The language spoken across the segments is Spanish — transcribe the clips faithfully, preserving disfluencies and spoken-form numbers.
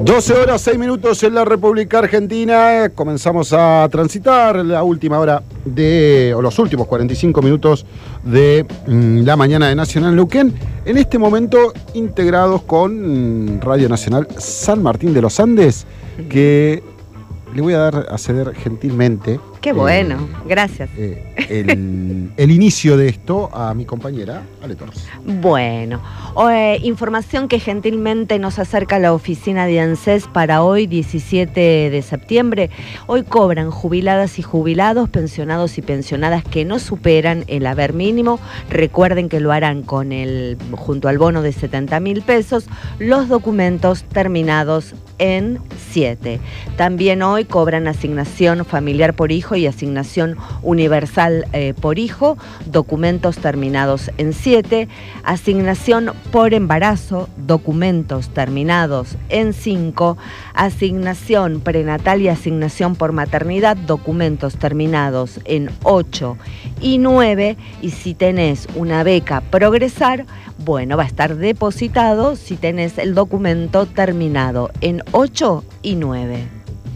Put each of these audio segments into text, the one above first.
doce horas, seis minutos en la República Argentina. Comenzamos a transitar la última hora de, o los últimos cuarenta y cinco minutos de mm, la mañana de Nacional Neuquén. En este momento integrados con mm, Radio Nacional San Martín de los Andes, que le voy a dar a ceder gentilmente. Qué bueno, eh, gracias. Eh, el, el inicio de esto a mi compañera Ale Torres. Bueno, eh, información que gentilmente nos acerca la oficina de ANSES para hoy, diecisiete de septiembre. Hoy cobran jubiladas y jubilados, pensionados y pensionadas que no superan el haber mínimo. Recuerden que lo harán con el, junto al bono de setenta mil pesos, los documentos terminados en siete. También hoy cobran asignación familiar por hijo y asignación universal eh, por hijo, documentos terminados en siete, asignación por embarazo, documentos terminados en cinco, asignación prenatal y asignación por maternidad, documentos terminados en ocho y nueve, y si tenés una beca Progresar, bueno, va a estar depositado si tenés el documento terminado en ocho y nueve.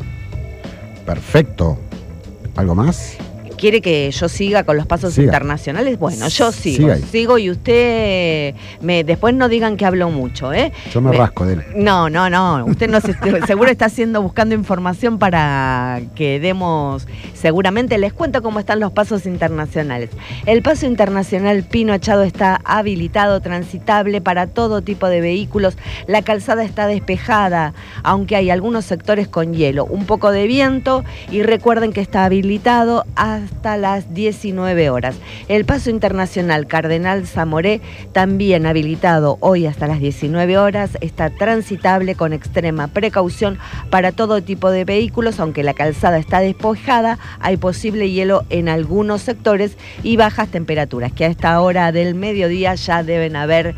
Perfecto. ¿Algo más? ¿Quiere que yo siga con los pasos siga. internacionales? Bueno, yo sigo, siga sigo y usted me después no digan que hablo mucho, ¿eh? Yo me, me rasco de él. No, no, no. Usted no se, seguro está haciendo buscando información para que demos. Seguramente les cuento cómo están los pasos internacionales. El paso internacional Pino Achado está habilitado, transitable para todo tipo de vehículos. La calzada está despejada, aunque hay algunos sectores con hielo, un poco de viento, y recuerden que está habilitado a hasta las diecinueve horas. El paso internacional Cardenal Zamoré, también habilitado hoy hasta las diecinueve horas, está transitable con extrema precaución para todo tipo de vehículos, aunque la calzada está despejada, hay posible hielo en algunos sectores y bajas temperaturas, que a esta hora del mediodía ya deben haber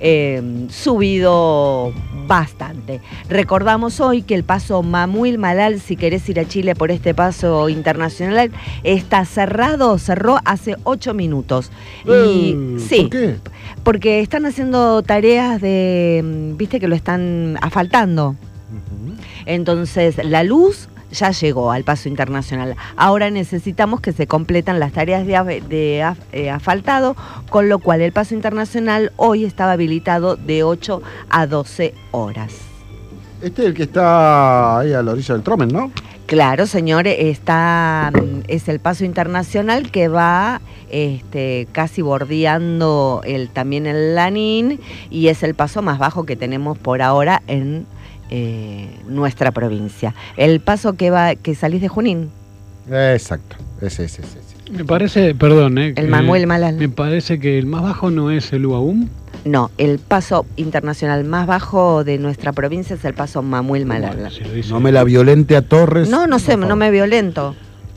Eh, subido bastante. Recordamos hoy que el paso Mamuil Malal, si querés ir a Chile por este paso internacional, está cerrado, cerró hace ocho minutos. Y eh, sí, ¿por qué? Porque están haciendo tareas de, viste que lo están asfaltando. Uh-huh. Entonces la luz ya llegó al paso internacional. Ahora necesitamos que se completan las tareas de, af de af eh, asfaltado, con lo cual el paso internacional hoy estaba habilitado de ocho a doce horas. Este es el que está ahí a la orilla del Tromen, ¿no? Claro, señores, está, es el paso internacional que va este, casi bordeando el, también el Lanín, y es el paso más bajo que tenemos por ahora en Eh, nuestra provincia. El paso que va, que salís de Junín. Exacto, ese, ese, ese. Me parece, perdón, eh, el Mamuel Malal. Me parece que el más bajo no es el Uaum. No, el paso internacional más bajo de nuestra provincia es el paso Mamuel Malal. Bueno, si no me la violente a Torres. No, no sé, no me violento.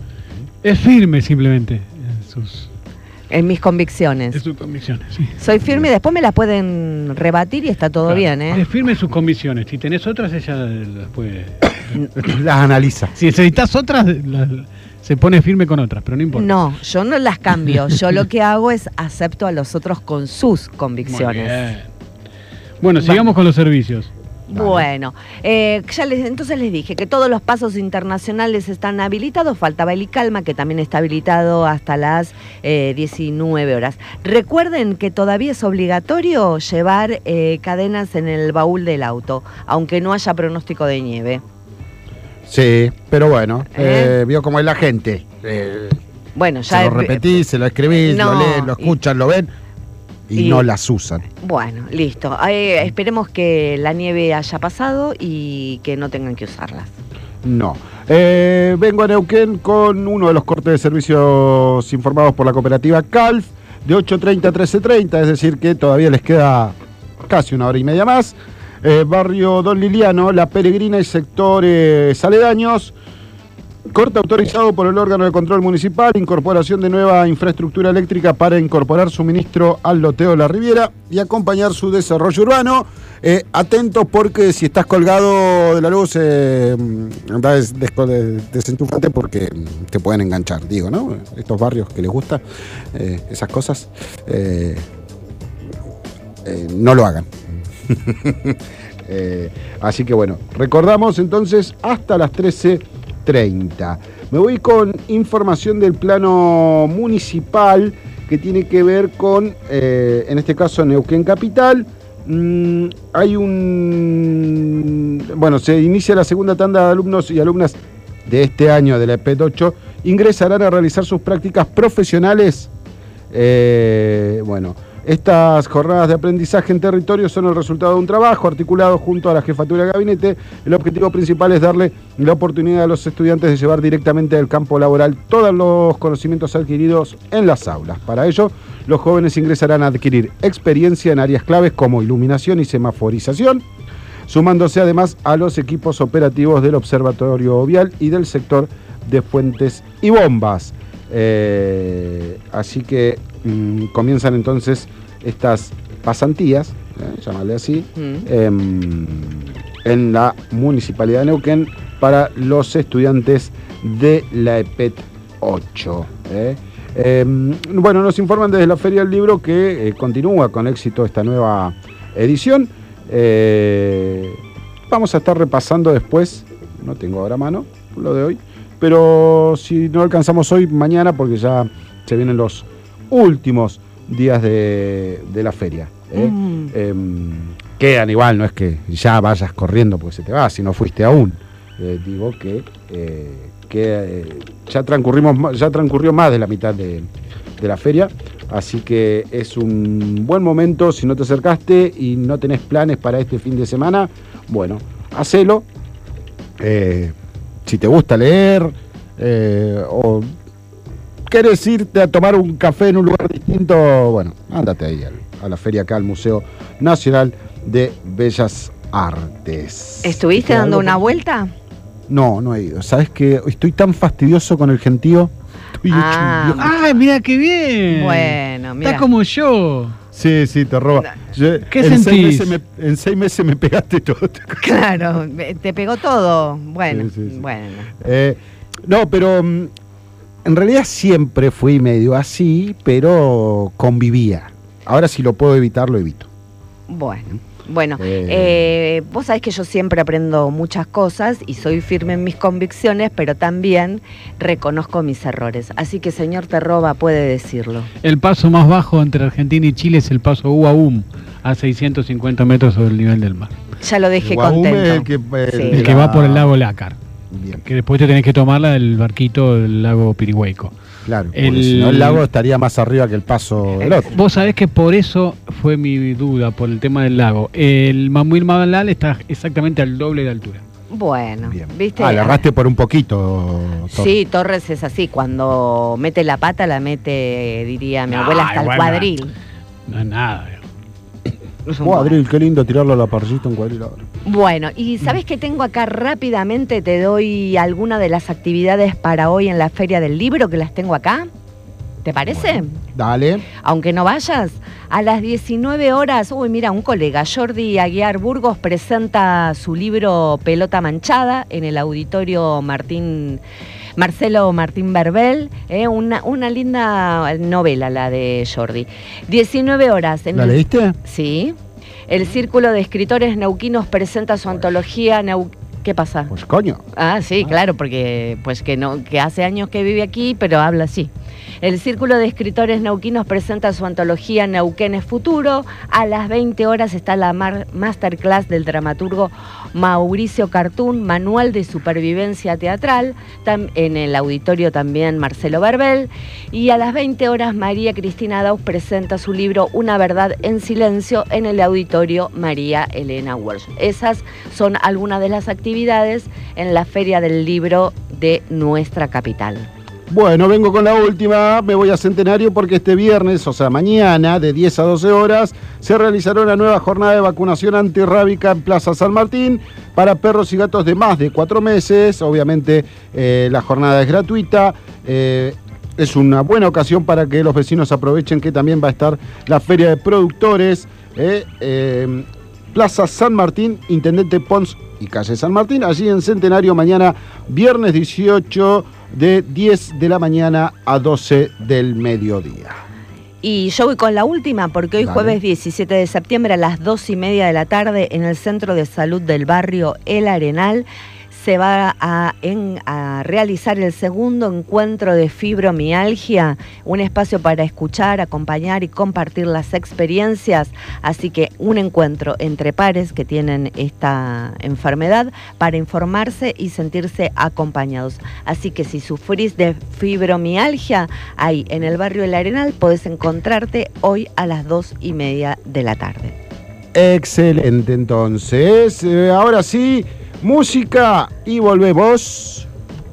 Es firme simplemente en sus... En mis convicciones. En sus convicciones, sí. Soy firme y después me las pueden rebatir y está todo claro. bien, ¿eh? Es firme en sus convicciones. Si tenés otras, ella las puede... las analiza. Si necesitas otras, las, se pone firme con otras, pero no importa. No, yo no las cambio. Yo lo que hago es acepto a los otros con sus convicciones. Muy bien. Bueno, sigamos bueno. con los servicios. Bueno, eh, ya les, entonces les dije que todos los pasos internacionales están habilitados, faltaba el Icalma, que también está habilitado hasta las eh, diecinueve horas. Recuerden que todavía es obligatorio llevar eh, cadenas en el baúl del auto, aunque no haya pronóstico de nieve. Sí, pero bueno, ¿Eh? Eh, vio cómo es la gente. Eh, bueno, ya se lo repetís, se lo escribís, no, lo leen, lo escuchan, y... lo ven. Y, y no las usan. Bueno, listo. Eh, esperemos que la nieve haya pasado y que no tengan que usarlas. No. Eh, vengo a Neuquén con uno de los cortes de servicios informados por la cooperativa Calf, de ocho treinta a trece treinta, es decir que todavía les queda casi una hora y media más. Eh, barrio Don Liliano, La Peregrina y sectores aledaños. Corte autorizado por el órgano de control municipal, incorporación de nueva infraestructura eléctrica para incorporar suministro al loteo de la Riviera y acompañar su desarrollo urbano. Eh, atentos porque si estás colgado de la luz, eh, anda des, des, desentúfate porque te pueden enganchar, digo, ¿no? Estos barrios que les gusta, eh, esas cosas, eh, eh, no lo hagan. Eh, así que bueno, recordamos entonces hasta las trece treinta. Me voy con información del plano municipal que tiene que ver con, eh, en este caso, Neuquén Capital. Mm, hay un... Bueno, se inicia la segunda tanda de alumnos y alumnas de este año de la E P E T ocho. Ingresarán a realizar sus prácticas profesionales. Eh, bueno, estas jornadas de aprendizaje en territorio son el resultado de un trabajo articulado junto a la jefatura de gabinete. El objetivo principal es darle la oportunidad a los estudiantes de llevar directamente del campo laboral todos los conocimientos adquiridos en las aulas. Para ello, los jóvenes ingresarán a adquirir experiencia en áreas claves como iluminación y semaforización, sumándose además a los equipos operativos del Observatorio Vial y del sector de fuentes y bombas. Eh, así que mmm, comienzan entonces estas pasantías, eh, llamarle así, mm. eh, en la Municipalidad de Neuquén para los estudiantes de la E P E T ocho. Eh. Eh, bueno, nos informan desde la Feria del Libro que eh, continúa con éxito esta nueva edición. Eh, vamos a estar repasando después, no tengo ahora a mano lo de hoy, pero si no alcanzamos hoy, mañana, porque ya se vienen los últimos días de, de la feria. ¿eh? Mm. Eh, quedan igual, no es que ya vayas corriendo porque se te va, si no fuiste aún. Eh, digo que, eh, que eh, ya, transcurrimos, ya transcurrió más de la mitad de, de la feria, así que es un buen momento. Si no te acercaste y no tenés planes para este fin de semana, bueno, hacelo. Eh, Si te gusta leer eh, o querés irte a tomar un café en un lugar distinto, bueno, ándate ahí a la feria acá al Museo Nacional de Bellas Artes. ¿Estuviste dando una vuelta? No, no he ido. ¿Sabes qué? Estoy tan fastidioso con el gentío. Estoy ah, hecho un viejo. ¡Ay, mira qué bien! Bueno, mira. Está como yo. Sí, sí, te roba. Yo, ¿Qué en sentís? Seis meses me, en seis meses me pegaste todo. Claro, te pegó todo. Bueno, sí, sí, sí. bueno. Eh, no, pero mm, en realidad siempre fui medio así, pero convivía. Ahora si lo puedo evitar, lo evito. Bueno. Bueno, eh, eh, vos sabés que yo siempre aprendo muchas cosas y soy firme en mis convicciones, pero también reconozco mis errores. Así que, señor Terroba, puede decirlo. El paso más bajo entre Argentina y Chile es el paso Uaum, a seiscientos cincuenta metros sobre el nivel del mar. Ya lo dejé Uaum contento. Es el que, el, sí. el que va por el lago Lácar. Bien. Que después te tenés que tomarla del barquito del lago Pirihueco. Claro, el, si no el lago estaría más arriba que el paso del otro. Vos sabés que por eso fue mi duda, por el tema del lago. El Mamuil Madalal está exactamente al doble de altura. Bueno, bien. ¿Viste? Ah, le erraste por un poquito, Torres. Sí, Torres es así, cuando mete la pata la mete, diría mi no, abuela, hasta el cuadril. No es nada. Cuadril, qué lindo tirarlo a la parrillita un cuadril ahora. Bueno, y ¿sabés qué tengo acá? Rápidamente te doy alguna de las actividades para hoy en la Feria del Libro, que las tengo acá. ¿Te parece? Bueno, dale. Aunque no vayas, a las diecinueve horas, uy, mira, un colega, Jordi Aguiar Burgos, presenta su libro Pelota Manchada en el auditorio Martín... Marcelo Martín Verbel, eh, una, una linda novela la de Jordi. diecinueve horas. En ¿La el, leíste? Sí. El Círculo de Escritores Neuquinos presenta su antología Neu... ¿Qué pasa? Pues coño. Ah, sí, ah. claro, porque pues que no, que hace años que vive aquí, pero habla así. El Círculo de Escritores Neuquinos presenta su antología Neuquén es Futuro. A las veinte horas está la mar masterclass del dramaturgo Mauricio Cartún, Manual de Supervivencia Teatral, en el auditorio también Marcelo Verbel. Y a las veinte horas María Cristina Daus presenta su libro Una verdad en silencio en el auditorio María Elena Walsh. Esas son algunas de las actividades en la Feria del Libro de nuestra capital. Bueno, vengo con la última, me voy a Centenario porque este viernes, o sea mañana, de diez a doce horas, se realizará una nueva jornada de vacunación antirrábica en Plaza San Martín para perros y gatos de más de cuatro meses. Obviamente eh, la jornada es gratuita, eh, es una buena ocasión para que los vecinos aprovechen que también va a estar la Feria de Productores, eh, eh, Plaza San Martín, Intendente Pons y Calle San Martín, allí en Centenario, mañana viernes dieciocho de diez de la mañana a doce del mediodía. Y yo voy con la última, porque hoy Dale. jueves diecisiete de septiembre a las dos y media de la tarde en el Centro de Salud del barrio El Arenal se va a, en, a realizar el segundo encuentro de fibromialgia, un espacio para escuchar, acompañar y compartir las experiencias, así que un encuentro entre pares que tienen esta enfermedad para informarse y sentirse acompañados. Así que si sufrís de fibromialgia, ahí en el barrio El Arenal podés encontrarte hoy a las dos y media de la tarde. Excelente, entonces. Eh, ahora sí, música y volvemos.